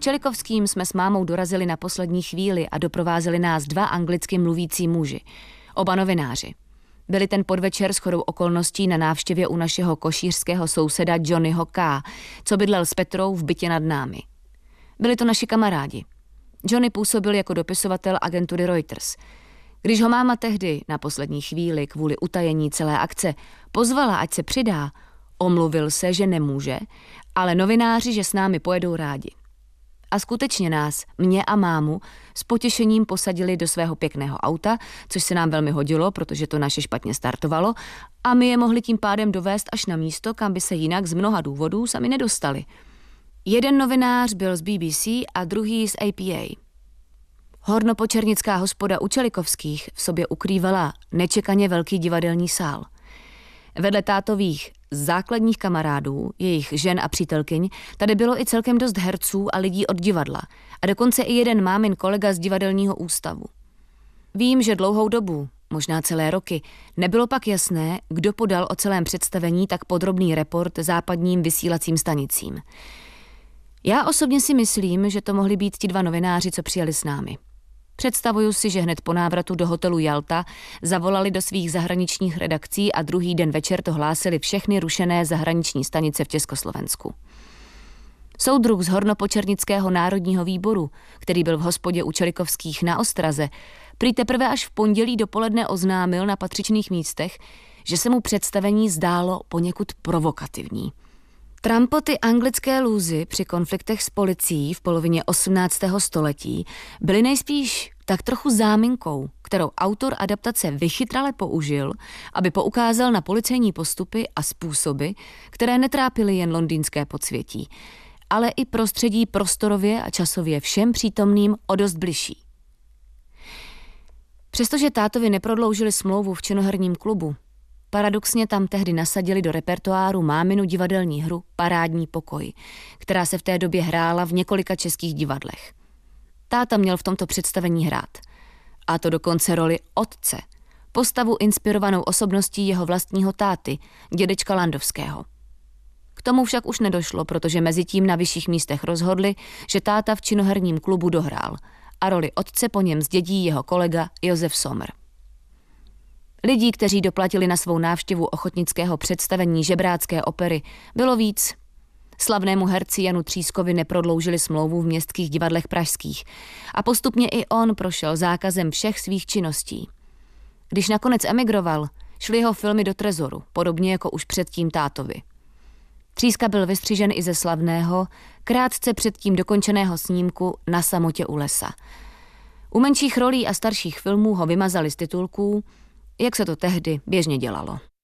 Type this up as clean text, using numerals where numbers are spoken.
Čelikovským jsme s mámou dorazili na poslední chvíli a doprovázeli nás 2 anglicky mluvící muži, oba novináři. Byli ten podvečer shodou okolností na návštěvě u našeho košířského souseda Johnnyho K., co bydlel s Petrou v bytě nad námi. Byli to naši kamarádi. Johnny působil jako dopisovatel agentury Reuters. Když ho máma tehdy na poslední chvíli kvůli utajení celé akce pozvala, ať se přidá, omluvil se, že nemůže, ale novináři, že s námi pojedou rádi. A skutečně nás, mě a mámu, s potěšením posadili do svého pěkného auta, což se nám velmi hodilo, protože to naše špatně startovalo, a my je mohli tím pádem dovést až na místo, kam by se jinak z mnoha důvodů sami nedostali. Jeden novinář byl z BBC a druhý z APA. Hornopočernická hospoda u Čelikovských v sobě ukrývala nečekaně velký divadelní sál. Vedle tátových základních kamarádů, jejich žen a přítelkyň, tady bylo i celkem dost herců a lidí od divadla a dokonce i jeden mámin kolega z divadelního ústavu. Vím, že dlouhou dobu, možná celé roky, nebylo pak jasné, kdo podal o celém představení tak podrobný report západním vysílacím stanicím. Já osobně si myslím, že to mohli být ti 2 novináři, co přijeli s námi. Představuju si, že hned po návratu do hotelu Jalta zavolali do svých zahraničních redakcí a druhý den večer to hlásili všechny rušené zahraniční stanice v Československu. Soudruh z Hornopočernického národního výboru, který byl v hospodě u Čelikovských na Ostraze, prý teprve až v pondělí dopoledne oznámil na patřičných místech, že se mu představení zdálo poněkud provokativní. Trampoty anglické lůzy při konfliktech s policií v polovině 18. století byly nejspíš tak trochu záminkou, kterou autor adaptace vychytrale použil, aby poukázal na policejní postupy a způsoby, které netrápily jen londýnské podsvětí, ale i prostředí prostorově a časově všem přítomným o dost bližší. Přestože tátovi neprodloužili smlouvu v činoherním klubu, paradoxně tam tehdy nasadili do repertoáru máminu divadelní hru Parádní pokoj, která se v té době hrála v několika českých divadlech. Táta měl v tomto představení hrát. A to dokonce roli otce, postavu inspirovanou osobností jeho vlastního táty, dědečka Landovského. K tomu však už nedošlo, protože mezitím na vyšších místech rozhodli, že táta v činoherním klubu dohrál a roli otce po něm zdědí jeho kolega Josef Sommer. Lidí, kteří doplatili na svou návštěvu ochotnického představení žebrácké opery, bylo víc. Slavnému herci Janu Třískovi neprodloužili smlouvu v městských divadlech pražských a postupně i on prošel zákazem všech svých činností. Když nakonec emigroval, šly jeho filmy do trezoru, podobně jako už předtím tátovi. Tříska byl vystřižen i ze slavného, krátce předtím dokončeného snímku Na samotě u lesa. U menších rolí a starších filmů ho vymazali z titulků, jak se to tehdy běžně dělalo.